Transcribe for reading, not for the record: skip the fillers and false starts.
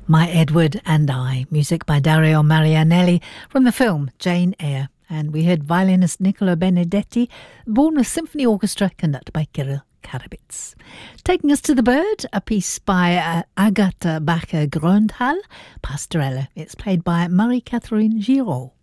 My Edward and I, music by Dario Marianelli from the film Jane Eyre. And we heard violinist Niccolo Benedetti, Bournemouth Symphony Orchestra, conducted by Kirill Karabits. Taking us to the bird, a piece by Agatha Bacher-Grönthal, Pastorella. It's played by Marie-Catherine Giraud.